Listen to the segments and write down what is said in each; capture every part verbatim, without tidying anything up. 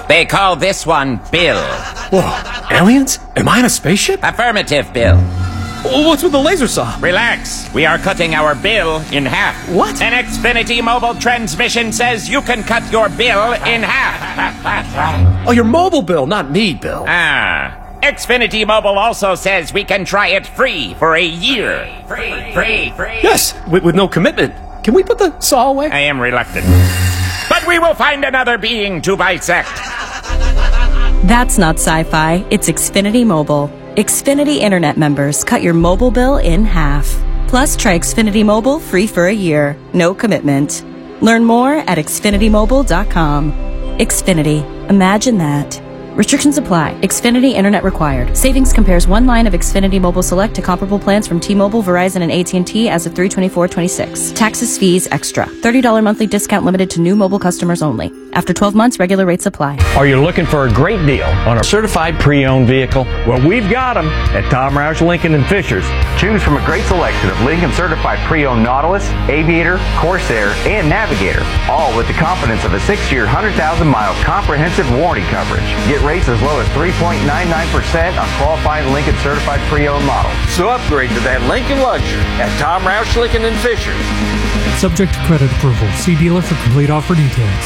They call this one Bill. Whoa, aliens? Am I in a spaceship? Affirmative, Bill. What's with the laser saw? Relax. We are cutting our bill in half. What? An Xfinity mobile transmission says you can cut your bill in half. Oh, your mobile bill, not me, Bill. Ah. Xfinity Mobile also says we can try it free for a year. Free, free, free. Yes, with, with no commitment. Can we put the saw away? I am reluctant. But we will find another being to bisect. That's not sci-fi. It's Xfinity Mobile. Xfinity Internet members cut your mobile bill in half. Plus, try Xfinity Mobile free for a year. No commitment. Learn more at Xfinity Mobile dot com. Xfinity. Imagine that. Restrictions apply. Xfinity Internet required. Savings compares one line of Xfinity Mobile Select to comparable plans from T-Mobile, Verizon, and A T and T as of three twenty-four twenty-six. Taxes, fees, extra. thirty dollars monthly discount limited to new mobile customers only. After twelve months, regular rates apply. Are you looking for a great deal on a certified pre-owned vehicle? Well, we've got them at Tom Roush Lincoln and Fishers. Choose from a great selection of Lincoln certified pre-owned Nautilus, Aviator, Corsair, and Navigator, all with the confidence of a six-year, one hundred thousand mile comprehensive warranty coverage. Get rates as low as three point nine nine percent on qualified Lincoln certified pre-owned models. So upgrade to that Lincoln luxury at Tom Roush Lincoln and Fishers. Subject to credit approval. See dealer for complete offer details.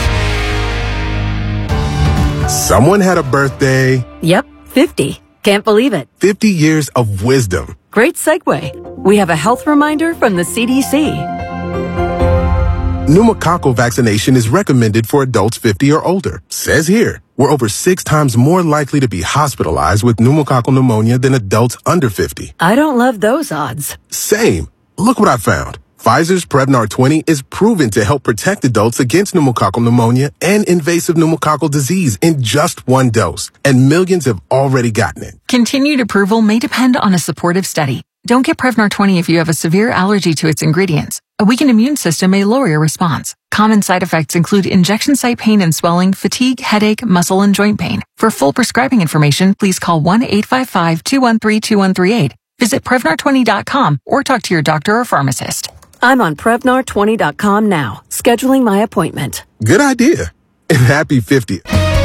Someone had a birthday. Yep, fifty. Can't believe it. fifty years of wisdom. Great segue. We have a health reminder from the C D C. Pneumococcal vaccination is recommended for adults fifty or older. Says here, we're over six times more likely to be hospitalized with pneumococcal pneumonia than adults under fifty. I don't love those odds. Same. Look what I found. Pfizer's Prevnar twenty is proven to help protect adults against pneumococcal pneumonia and invasive pneumococcal disease in just one dose, and millions have already gotten it. Continued approval may depend on a supportive study. Don't get Prevnar twenty if you have a severe allergy to its ingredients. A weakened immune system may lower your response. Common side effects include injection site pain and swelling, fatigue, headache, muscle, and joint pain. For full prescribing information, please call one eight five five, two one three, two one three eight. Visit Prevnar twenty dot com or talk to your doctor or pharmacist. I'm on Prevnar twenty dot com now, scheduling my appointment. Good idea. And happy fiftieth.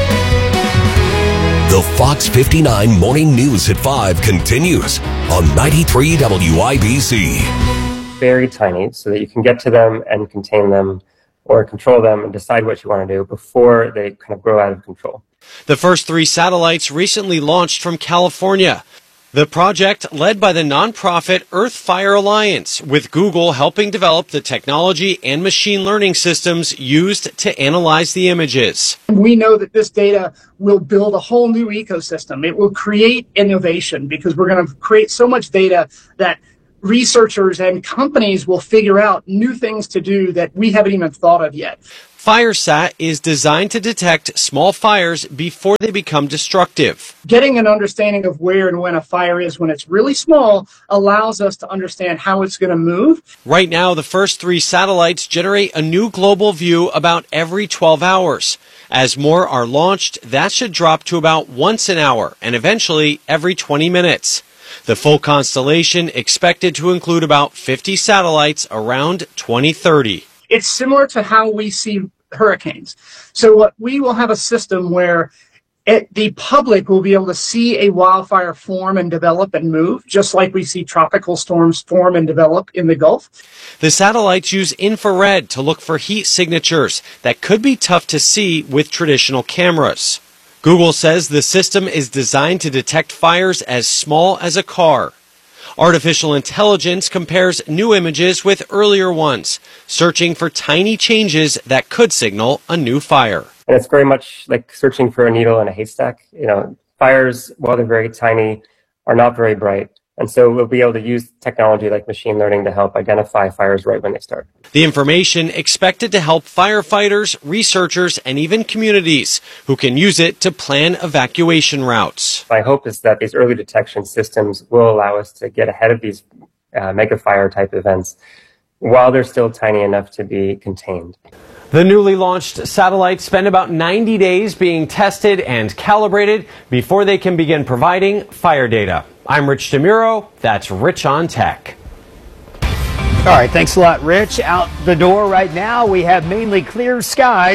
The Fox fifty-nine Morning News at five continues on ninety-three W I B C. Very tiny so that you can get to them and contain them or control them and decide what you want to do before they kind of grow out of control. The first three satellites recently launched from California. The project led by the nonprofit Earthfire Alliance, with Google helping develop the technology and machine learning systems used to analyze the images. We know that this data will build a whole new ecosystem. It will create innovation because we're going to create so much data that researchers and companies will figure out new things to do that we haven't even thought of yet. FireSat is designed to detect small fires before they become destructive. Getting an understanding of where and when a fire is when it's really small allows us to understand how it's going to move. Right now, the first three satellites generate a new global view about every twelve hours. As more are launched, that should drop to about once an hour and eventually every twenty minutes. The full constellation expected to include about fifty satellites around twenty thirty. It's similar to how we see hurricanes. So what we will have a system where it, the public will be able to see a wildfire form and develop and move, just like we see tropical storms form and develop in the Gulf. The satellites use infrared to look for heat signatures that could be tough to see with traditional cameras. Google says the system is designed to detect fires as small as a car. Artificial intelligence compares new images with earlier ones, searching for tiny changes that could signal a new fire. And it's very much like searching for a needle in a haystack. You know, fires, while they're very tiny, are not very bright. And so we'll be able to use technology like machine learning to help identify fires right when they start. The information expected to help firefighters, researchers, and even communities who can use it to plan evacuation routes. My hope is that these early detection systems will allow us to get ahead of these uh, mega fire type events while they're still tiny enough to be contained. The newly launched satellites spend about ninety days being tested and calibrated before they can begin providing fire data. I'm Rich DeMuro. That's Rich on Tech. All right, thanks a lot, Rich. Out the door right now, we have mainly clear skies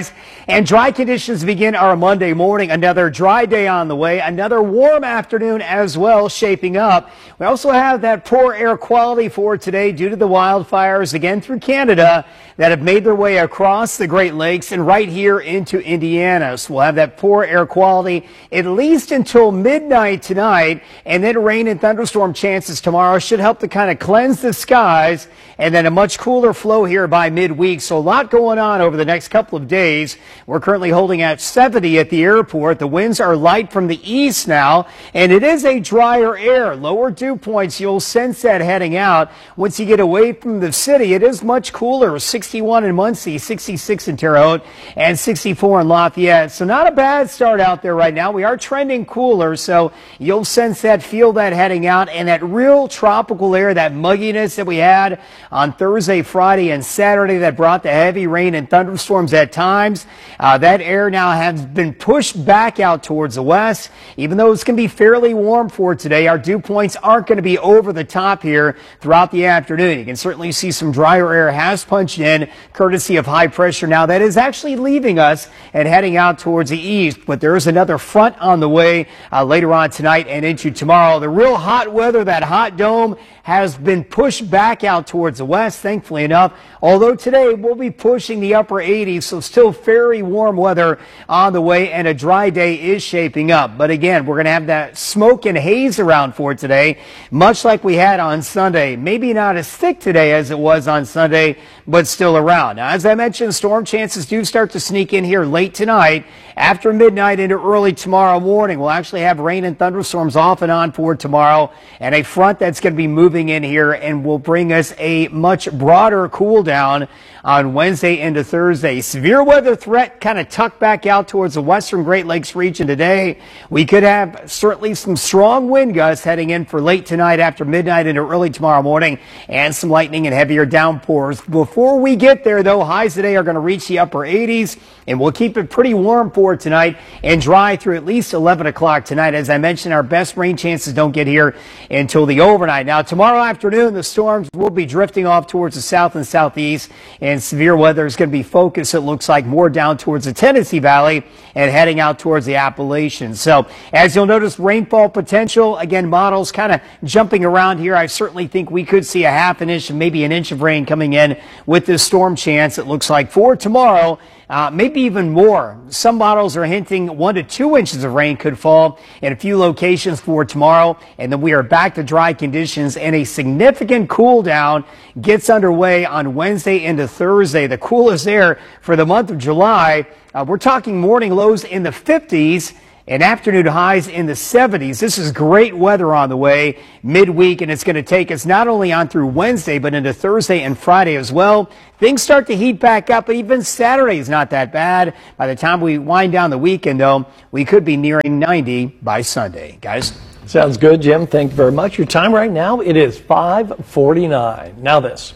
And dry conditions begin our Monday morning. Another dry day on the way. Another warm afternoon as well shaping up. We also have that poor air quality for today due to the wildfires again through Canada that have made their way across the Great Lakes and right here into Indiana. So we'll have that poor air quality at least until midnight tonight, and then rain and thunderstorm chances tomorrow should help to kind of cleanse the skies, and then a much cooler flow here by midweek. So a lot going on over the next couple of days. We're currently holding at seventy at the airport. The winds are light from the east now, and it is a drier air. Lower dew points, you'll sense that heading out. Once you get away from the city, it is much cooler. sixty-one in Muncie, sixty-six in Terre Haute, and sixty-four in Lafayette. So not a bad start out there right now. We are trending cooler, so you'll sense that, feel that heading out, and that real tropical air, that mugginess that we had on Thursday, Friday, and Saturday that brought the heavy rain and thunderstorms at times. Uh, that air now has been pushed back out towards the west. Even though it's going to be fairly warm for today, our dew points aren't going to be over the top here throughout the afternoon. You can certainly see some drier air has punched in, courtesy of high pressure now that is actually leaving us and heading out towards the east. But there is another front on the way uh, later on tonight and into tomorrow. The real hot weather, that hot dome, has been pushed back out towards the west, thankfully enough. Although today we'll be pushing the upper eighties, so still very warm weather on the way, and a dry day is shaping up. But again, we're going to have that smoke and haze around for today, much like we had on Sunday. Maybe not as thick today as it was on Sunday, but still around. Now, as I mentioned, storm chances do start to sneak in here late tonight, after midnight into early tomorrow morning. We'll actually have rain and thunderstorms off and on for tomorrow, and a front that's going to be moving in here and will bring us a much broader cool down on Wednesday into Thursday. Severe weather threat kind of tucked back out towards the western Great Lakes region today. We could have certainly some strong wind gusts heading in for late tonight, after midnight into early tomorrow morning, and some lightning and heavier downpours. Before we get there, though, highs today are going to reach the upper eighties, and we'll keep it pretty warm for tonight and dry through at least eleven o'clock tonight. As I mentioned, our best rain chances don't get here until the overnight. Now, tomorrow afternoon, the storms will be drifting off towards the south and southeast, and severe weather is going to be focused, it looks like, more down towards the Tennessee Valley and heading out towards the Appalachians. So, as you'll notice, rainfall potential, again, models kind of jumping around here. I certainly think we could see a half an inch and maybe an inch of rain coming in with this storm chance, it looks like, for tomorrow. Uh, maybe even more. Some models are hinting one to two inches of rain could fall in a few locations for tomorrow, and then we are back to dry conditions, and a significant cool down gets underway on Wednesday into Thursday. The coolest air for the month of July. Uh, we're talking morning lows in the fifties and afternoon highs in the seventies. This is great weather on the way midweek, and it's going to take us not only on through Wednesday, but into Thursday and Friday as well. Things start to heat back up, but even Saturday is not that bad. By the time we wind down the weekend, though, we could be nearing ninety by Sunday. Guys? Sounds good, Jim. Thank you very much. Your time right now, it is five forty-nine. Now this.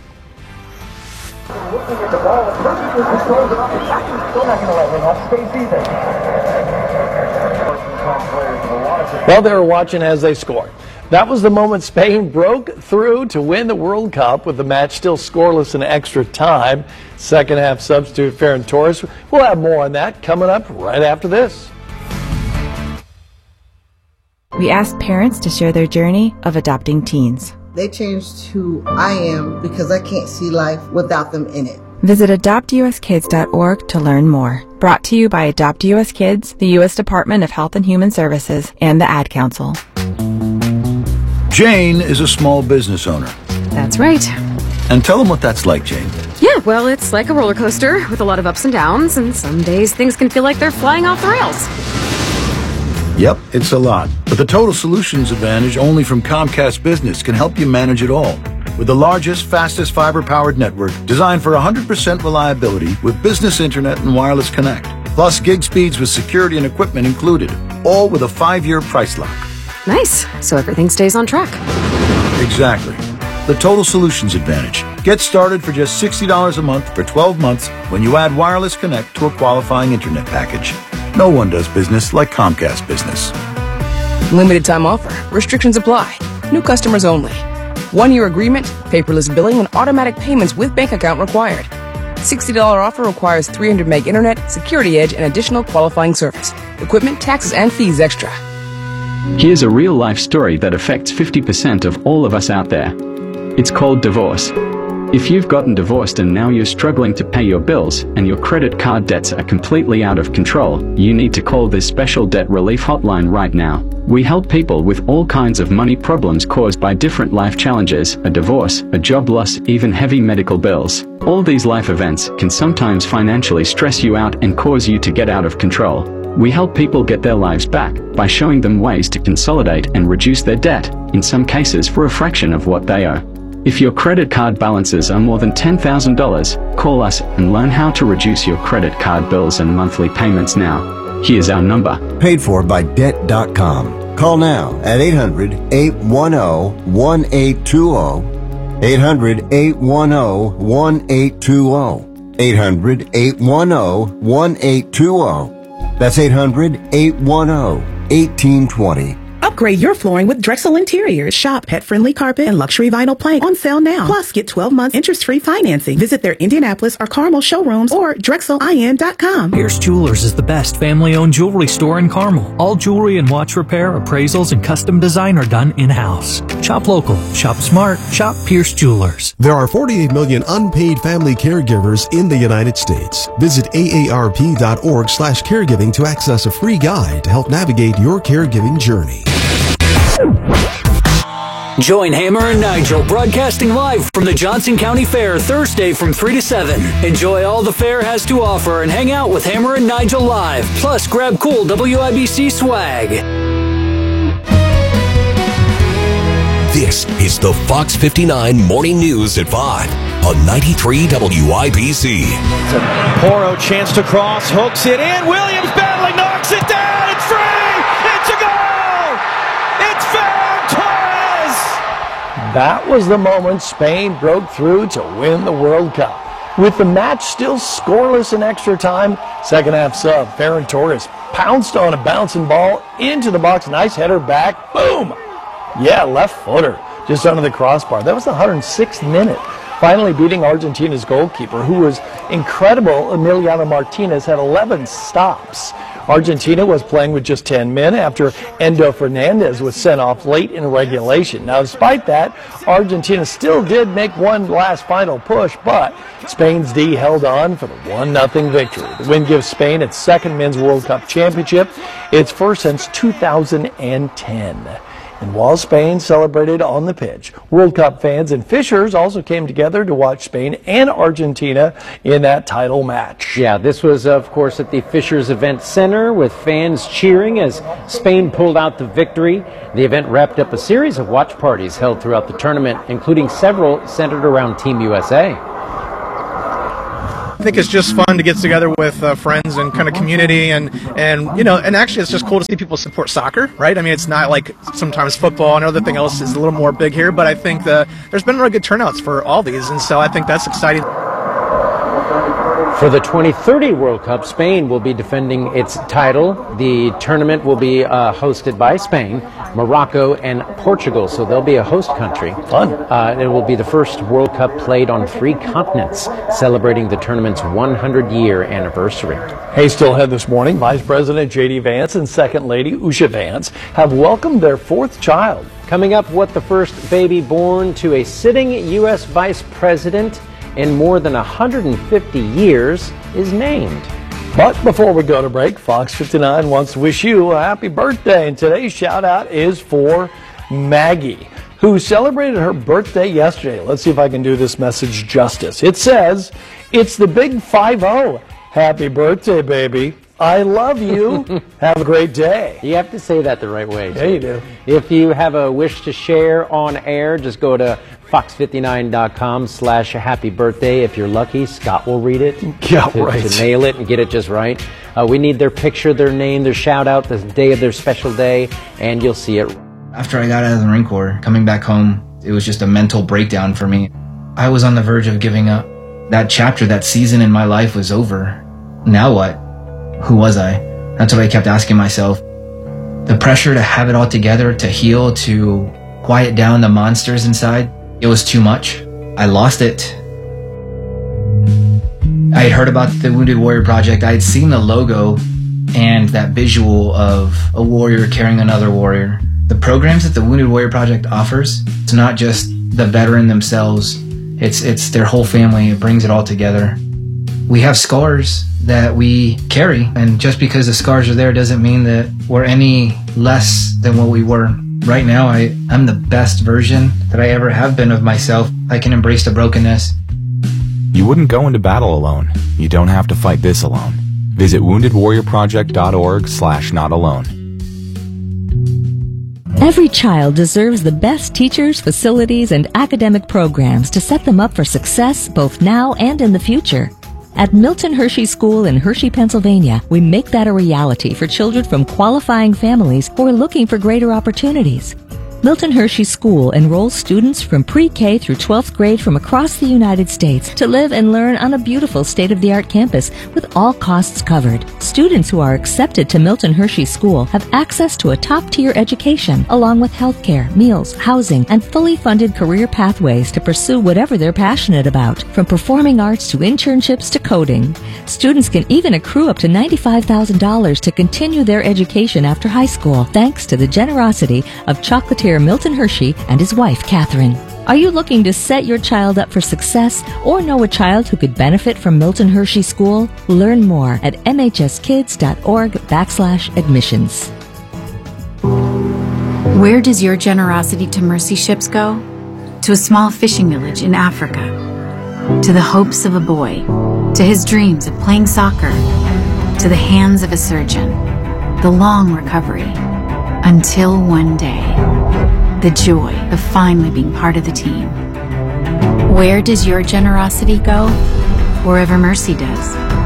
Well, they were watching as they scored. That was the moment Spain broke through to win the World Cup, with the match still scoreless in extra time. Second half substitute Ferran Torres. We'll have more on that coming up right after this. We asked parents to share their journey of adopting teens. They changed who I am because I can't see life without them in it. Visit adopt u s kids dot org to learn more. Brought to you by Adopt U S Kids, the U S Department of Health and Human Services, and the Ad Council. Jane is a small business owner. That's right. And tell them what that's like, Jane. Yeah, well, it's like a roller coaster with a lot of ups and downs, and some days things can feel like they're flying off the rails. Yep, it's a lot. But the Total Solutions Advantage only from Comcast Business can help you manage it all. With the largest, fastest fiber-powered network designed for one hundred percent reliability with business internet and wireless connect. Plus gig speeds with security and equipment included. All with a five-year price lock. Nice. So everything stays on track. Exactly. The Total Solutions Advantage. Get started for just sixty dollars a month for twelve months when you add wireless connect to a qualifying internet package. No one does business like Comcast Business. Limited time offer. Restrictions apply. New customers only. One-year agreement, paperless billing, and automatic payments with bank account required. sixty dollars offer requires three hundred meg internet, security edge, and additional qualifying service. Equipment, taxes, and fees extra. Here's a real-life story that affects fifty percent of all of us out there. It's called divorce. If you've gotten divorced and now you're struggling to pay your bills and your credit card debts are completely out of control, you need to call this special debt relief hotline right now. We help people with all kinds of money problems caused by different life challenges, a divorce, a job loss, even heavy medical bills. All these life events can sometimes financially stress you out and cause you to get out of control. We help people get their lives back by showing them ways to consolidate and reduce their debt, in some cases for a fraction of what they owe. If your credit card balances are more than ten thousand dollars, call us and learn how to reduce your credit card bills and monthly payments now. Here's our number. Paid for by debt dot com. Call now at eight hundred, eight one zero, one eight two zero. eight hundred, eight one zero, one eight two zero. eight hundred, eight one zero, one eight two zero. That's eight hundred, eight one zero, one eight two zero. Upgrade your flooring with Drexel Interiors. Shop pet-friendly carpet and luxury vinyl plank on sale now. Plus, get twelve months interest-free financing. Visit their Indianapolis or Carmel showrooms or drexel I N dot com. Pierce Jewelers is the best family-owned jewelry store in Carmel. All jewelry and watch repair, appraisals, and custom design are done in-house. Shop local, shop smart, shop Pierce Jewelers. There are forty-eight million unpaid family caregivers in the United States. Visit A A R P dot org slash caregiving to access a free guide to help navigate your caregiving journey. Join Hammer and Nigel broadcasting live from the Johnson County Fair Thursday from three to seven. Enjoy all the fair has to offer and hang out with Hammer and Nigel live. Plus, grab cool W I B C swag. This is the Fox fifty-nine Morning News at five on ninety-three W I B C. Poro chance to cross, hooks it in. Williams battling, knocks it down. It's free. It's a goal. It's Ferran Torres! That was the moment Spain broke through to win the World Cup. With the match still scoreless in extra time, second half sub, Ferran Torres pounced on a bouncing ball into the box. Nice header back. Boom! Yeah, left footer just under the crossbar. That was the one hundred sixth minute. Finally beating Argentina's goalkeeper, who was incredible. Emiliano Martinez had eleven stops. Argentina was playing with just ten men after Endo Fernandez was sent off late in regulation. Now, despite that, Argentina still did make one last final push, but Spain's D held on for the one nothing victory. The win gives Spain its second Men's World Cup championship, its first since two thousand ten. And while Spain celebrated on the pitch, World Cup fans and Fishers also came together to watch Spain and Argentina in that title match. Yeah, this was, of course, at the Fishers Event Center with fans cheering as Spain pulled out the victory. The event wrapped up a series of watch parties held throughout the tournament, including several centered around Team U S A. I think it's just fun to get together with uh, friends and kind of community, and, and you know, and actually it's just cool to see people support soccer, right? I mean, it's not like sometimes football and everything else is a little more big here, but I think the, there's been really good turnouts for all these, and so I think that's exciting. For the twenty thirty World Cup, Spain will be defending its title. The tournament will be uh, hosted by Spain, Morocco, and Portugal, so they'll be a host country. Fun. Uh, it will be the first World Cup played on three continents, celebrating the tournament's one hundred year anniversary. Hey, still ahead this morning, Vice President J D Vance and Second Lady Usha Vance have welcomed their fourth child. Coming up, what the first baby born to a sitting U S Vice President in more than one hundred fifty years is named. But before we go to break, Fox fifty-nine wants to wish you a happy birthday, and today's shout out is for Maggie, who celebrated her birthday yesterday. Let's see if I can do this message justice. It says, it's the big five oh. Happy birthday, baby. I love you. Have a great day. You have to say that the right way. Yeah, you do. If you have a wish to share on air, just go to fox fifty-nine dot com slash happy birthday. If you're lucky, Scott will read it. Yeah, to, right. To nail it and get it just right. Uh, we need their picture, their name, their shout out, the day of their special day, and you'll see it. After I got out of the Marine Corps, coming back home, it was just a mental breakdown for me. I was on the verge of giving up. That chapter, that season in my life was over. Now what? Who was I? That's what I kept asking myself. The pressure to have it all together, to heal, to quiet down the monsters inside, it was too much. I lost it. I had heard about the Wounded Warrior Project. I had seen the logo and that visual of a warrior carrying another warrior. The programs that the Wounded Warrior Project offers, it's not just the veteran themselves, it's it's their whole family. It brings it all together. We have scars that we carry, and just because the scars are there doesn't mean that we're any less than what we were. Right now, I, I'm the best version that I ever have been of myself. I can embrace the brokenness. You wouldn't go into battle alone. You don't have to fight this alone. Visit wounded warrior project dot org slash not alone. Every child deserves the best teachers, facilities, and academic programs to set them up for success both now and in the future. At Milton Hershey School in Hershey, Pennsylvania, we make that a reality for children from qualifying families who are looking for greater opportunities. Milton Hershey School enrolls students from pre-K through twelfth grade from across the United States to live and learn on a beautiful state-of-the-art campus with all costs covered. Students who are accepted to Milton Hershey School have access to a top-tier education along with health care, meals, housing, and fully funded career pathways to pursue whatever they're passionate about, from performing arts to internships to coding. Students can even accrue up to ninety-five thousand dollars to continue their education after high school, thanks to the generosity of chocolatier Milton Hershey and his wife, Catherine. Are you looking to set your child up for success or know a child who could benefit from Milton Hershey School? Learn more at m h s kids dot org backslash admissions. Where does your generosity to mercy ships go? To a small fishing village in Africa. To the hopes of a boy. To his dreams of playing soccer. To the hands of a surgeon. The long recovery. Until one day. The joy of finally being part of the team. Where does your generosity go? Wherever mercy does.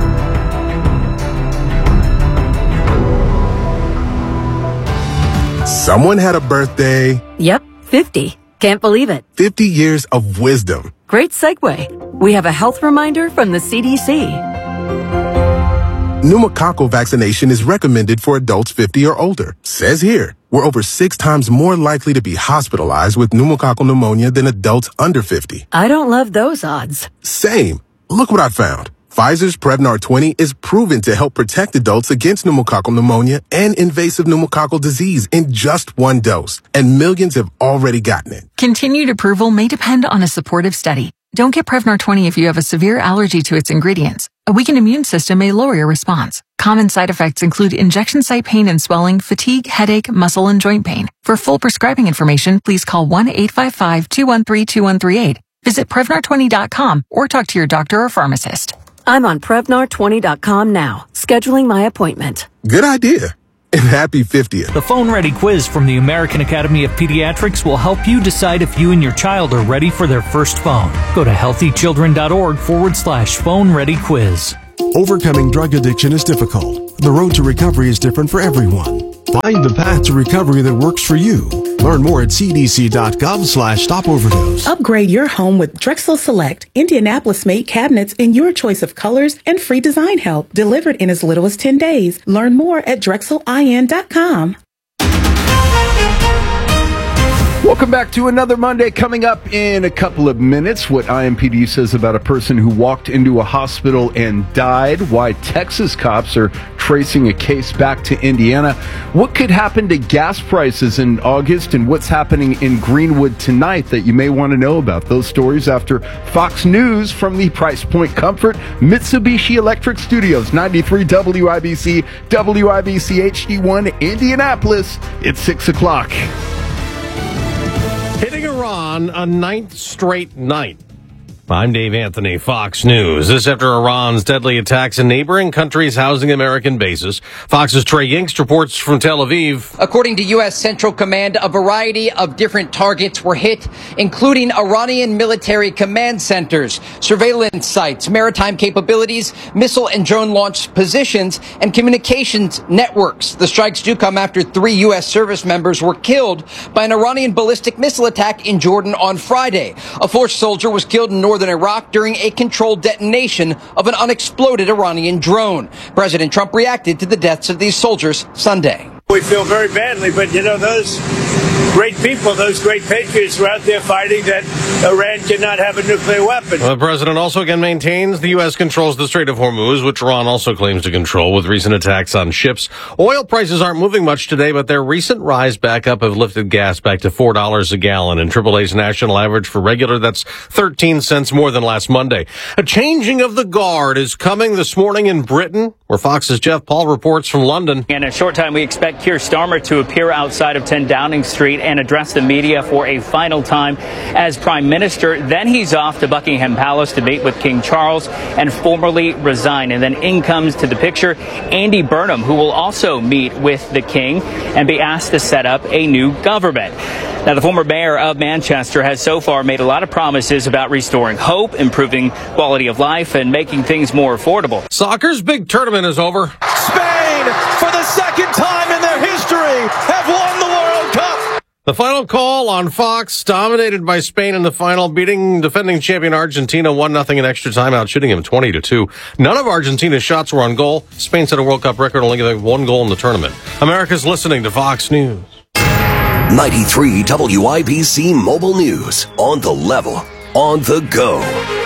Someone had a birthday. Yep, fifty. Can't believe it. fifty years of wisdom. Great segue. We have a health reminder from the C D C. Pneumococcal vaccination is recommended for adults fifty or older. Says here, we're over six times more likely to be hospitalized with pneumococcal pneumonia than adults under fifty. I don't love those odds. Same. Look what I found. Pfizer's Prevnar twenty is proven to help protect adults against pneumococcal pneumonia and invasive pneumococcal disease in just one dose. And millions have already gotten it. Continued approval may depend on a supportive study. Don't get Prevnar twenty if you have a severe allergy to its ingredients. A weakened immune system may lower your response. Common side effects include injection site pain and swelling, fatigue, headache, muscle, and joint pain. For full prescribing information, please call one eight five five, two one three, two one three eight. Visit Prevnar twenty dot com or talk to your doctor or pharmacist. I'm on Prevnar twenty dot com now, scheduling my appointment. Good idea. And happy fiftieth. The Phone Ready quiz from the American Academy of Pediatrics will help you decide if you and your child are ready for their first phone. Go to healthychildren.org forward slash phone ready quiz. Overcoming drug addiction is difficult. The road to recovery is different for everyone. Find the path to recovery that works for you. Learn more at c d c dot gov slash stop overdose. Upgrade your home with Drexel Select, Indianapolis-made cabinets in your choice of colors and free design help, delivered in as little as ten days. Learn more at drexel i n dot com. Welcome back to another Monday. Coming up in a couple of minutes, what I M P D says about a person who walked into a hospital and died, why Texas cops are tracing a case back to Indiana, what could happen to gas prices in August, and what's happening in Greenwood tonight that you may want to know about. Those stories after Fox News from the Price Point Comfort Mitsubishi Electric Studios, ninety-three W I B C, W I B C H D one, Indianapolis. It's six o'clock. Hitting Iran a ninth straight night. I'm Dave Anthony, Fox News. This after Iran's deadly attacks in neighboring countries housing American bases. Fox's Trey Yingst reports from Tel Aviv. According to U S. Central Command, a variety of different targets were hit, including Iranian military command centers, surveillance sites, maritime capabilities, missile and drone launch positions, and communications networks. The strikes do come after three U S service members were killed by an Iranian ballistic missile attack in Jordan on Friday. A forced soldier was killed in northern Iraq during a controlled detonation of an unexploded Iranian drone. President Trump reacted to the deaths of these soldiers Sunday. We feel very badly, but you know, those great people, those great patriots were out there fighting that Iran cannot have a nuclear weapon. The president also again maintains the U S controls the Strait of Hormuz, which Iran also claims to control with recent attacks on ships. Oil prices aren't moving much today, but their recent rise back up have lifted gas back to four dollars a gallon. And triple A's national average for regular, that's thirteen cents more than last Monday. A changing of the guard is coming this morning in Britain, where Fox's Jeff Paul reports from London. In a short time, we expect Keir Starmer to appear outside of ten Downing Street and address the media for a final time as Prime Minister. Then he's off to Buckingham Palace to meet with King Charles and formally resign. And then in comes to the picture Andy Burnham, who will also meet with the King and be asked to set up a new government. Now, the former mayor of Manchester has so far made a lot of promises about restoring hope, improving quality of life, and making things more affordable. Soccer's big tournament is over. Spain, for the second time in their history, have won the World Cup. The final call on Fox, dominated by Spain in the final, beating defending champion Argentina one nothing in extra time, out shooting him twenty to two. None of Argentina's shots were on goal. Spain set a World Cup record, only getting one goal in the tournament. America's listening to Fox News. ninety-three W I B C Mobile News. On the level, on the go.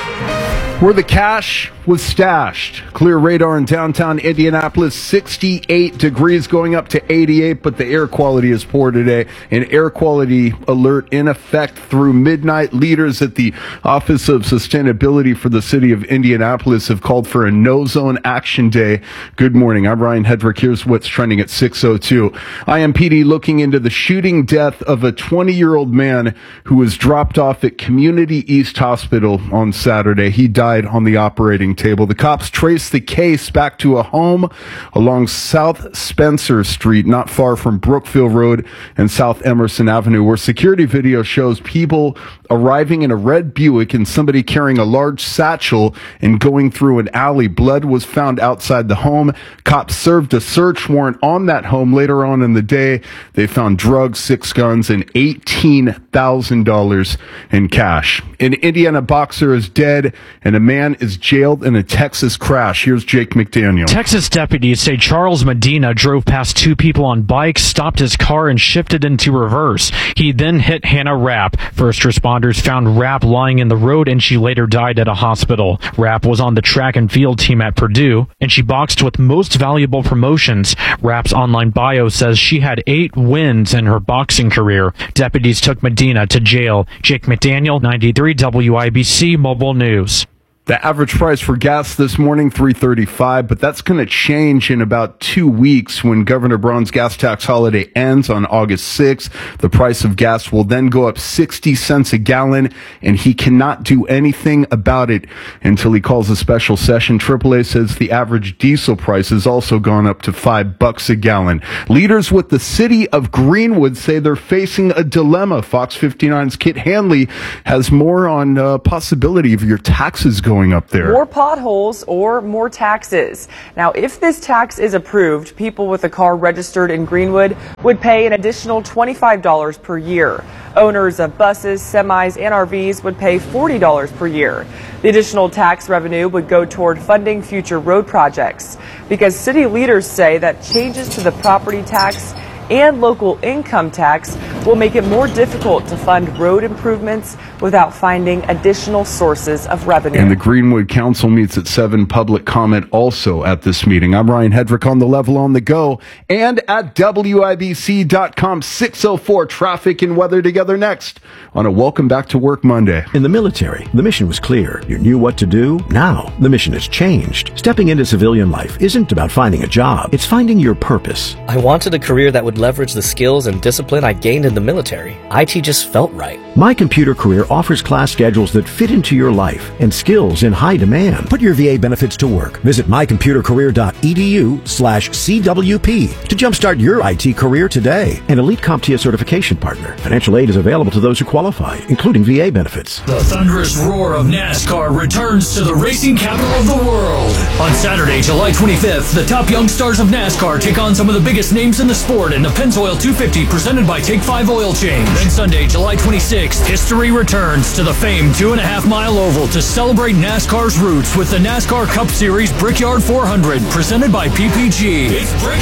Where the cash was stashed. Clear radar in downtown Indianapolis, sixty-eight degrees going up to eighty-eight, but the air quality is poor today. An air quality alert in effect through midnight. Leaders at the Office of Sustainability for the city of Indianapolis have called for a no-zone action day. Good morning. I'm Ryan Hedrick. Here's what's trending at six oh two. I M P D looking into the shooting death of a twenty-year-old man who was dropped off at Community East Hospital on Saturday. He died on the operating table. The cops traced the case back to a home along South Spencer Street, not far from Brookville Road and South Emerson Avenue, where security video shows people arriving in a red Buick and somebody carrying a large satchel and going through an alley. Blood was found outside the home. Cops served a search warrant on that home later on in the day. They found drugs, six guns, and eighteen thousand dollars in cash. An Indiana boxer is dead, and a man is jailed in a Texas crash. Here's Jake McDaniel. Texas deputies say Charles Medina drove past two people on bikes, stopped his car, and shifted into reverse. He then hit Hannah Rapp. First responders found Rapp lying in the road, and she later died at a hospital. Rapp was on the track and field team at Purdue, and she boxed with Most Valuable Promotions. Rapp's online bio says she had eight wins in her boxing career. Deputies took Medina to jail. Jake McDaniel, ninety-three W I B C Mobile News. The average price for gas this morning, three thirty-five, but that's going to change in about two weeks when Governor Braun's gas tax holiday ends on August sixth. The price of gas will then go up sixty cents a gallon, and he cannot do anything about it until he calls a special session. triple A says the average diesel price has also gone up to five bucks a gallon. Leaders with the city of Greenwood say they're facing a dilemma. Fox fifty-nine's Kit Hanley has more on uh, possibility of your taxes going up there. More potholes or more taxes. Now, if this tax is approved, people with a car registered in Greenwood would pay an additional twenty-five dollars per year. Owners of buses, semis, and R Vs would pay forty dollars per year. The additional tax revenue would go toward funding future road projects, because city leaders say that changes to the property tax and local income tax will make it more difficult to fund road improvements without finding additional sources of revenue. And the Greenwood Council meets at seven. Public comment also at this meeting. I'm Ryan Hedrick on the level on the go and at W I B C dot com. six oh four traffic and weather together next on a Welcome Back to Work Monday. In the military, the mission was clear. You knew what to do. Now, the mission has changed. Stepping into civilian life isn't about finding a job. It's finding your purpose. I wanted a career that would leverage the skills and discipline I gained in the military. I T just felt right. My Computer Career offers class schedules that fit into your life and skills in high demand. Put your V A benefits to work. Visit my computer career dot e d u slash C W P to jumpstart your I T career today. An elite CompTIA certification partner. Financial aid is available to those who qualify, including V A benefits. The thunderous roar of NASCAR returns to the racing capital of the world. On Saturday, July twenty-fifth, the top young stars of NASCAR take on some of the biggest names in the sport in the Pennzoil two fifty presented by Take five Oil Change. Then Sunday, July twenty-sixth, history returns to the famed two and a half mile oval to celebrate NASCAR's roots with the NASCAR Cup Series Brickyard four hundred presented by P P G. It's Brickyard Week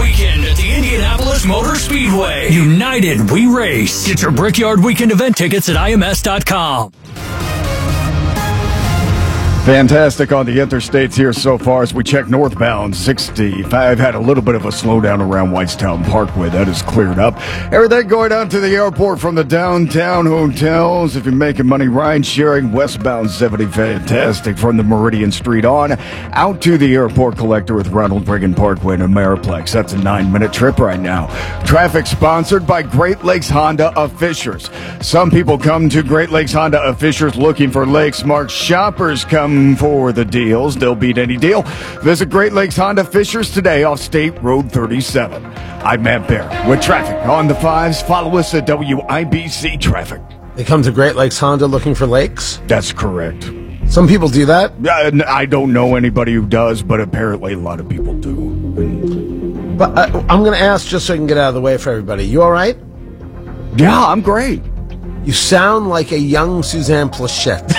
weekend at the Indianapolis Motor Speedway. United We Race. Get your Brickyard Weekend event tickets at I M S dot com. Fantastic on the interstates here so far as we check northbound sixty-five. Had a little bit of a slowdown around Whitestown Parkway. That is cleared up. Everything going out to the airport from the downtown hotels. If you're making money ride sharing, westbound seventy, fantastic from the Meridian Street on out to the airport collector with Ronald Reagan Parkway and Ameriplex. That's a nine-minute trip right now. Traffic sponsored by Great Lakes Honda of Fishers. Some people come to Great Lakes Honda of Fishers looking for Lakes Mark. Shoppers come for the deals. They'll beat any deal. Visit Great Lakes Honda Fishers today off State Road thirty-seven. I'm Matt Bear with traffic on the fives. Follow us at W I B C Traffic. They come to Great Lakes Honda looking for lakes? That's correct. Some people do that? Uh, I don't know anybody who does, but apparently a lot of people do. But uh, I'm going to ask just so I can get out of the way for everybody. You all right? Yeah, I'm great. You sound like a young Suzanne Plachette.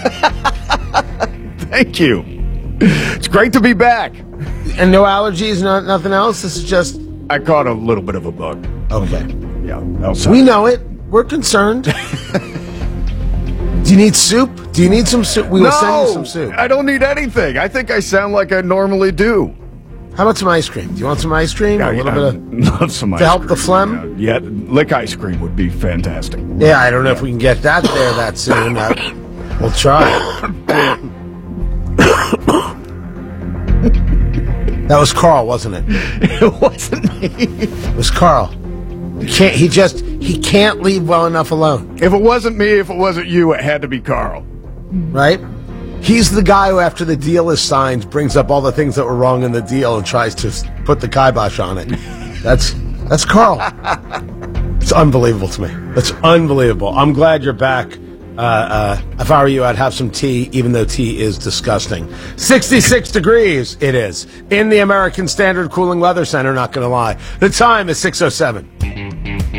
Thank you. It's great to be back. And no allergies, no, nothing else? This is just... I caught a little bit of a bug. Okay. Yeah. Outside. We know it. We're concerned. Do you need soup? Do you need some soup? We will no, send you some soup. I don't need anything. I think I sound like I normally do. How about some ice cream? Do you want some ice cream? Yeah, a little yeah, bit of... love some ice to help cream. the phlegm? Yeah, yeah, lick ice cream would be fantastic. Yeah, I don't know if we can get that there that soon. Uh, we'll try. That was Carl, wasn't it? It wasn't me. It was Carl. He can't. He just. He can't leave well enough alone. If it wasn't me, if it wasn't you, it had to be Carl. Right? He's the guy who, after the deal is signed, brings up all the things that were wrong in the deal and tries to put the kibosh on it. That's that's Carl. It's unbelievable to me. That's unbelievable. I'm glad you're back. Uh, uh, if I were you, I'd have some tea, even though tea is disgusting. sixty-six degrees it is in the American Standard Cooling Weather Center, not going to lie. The time is six oh seven.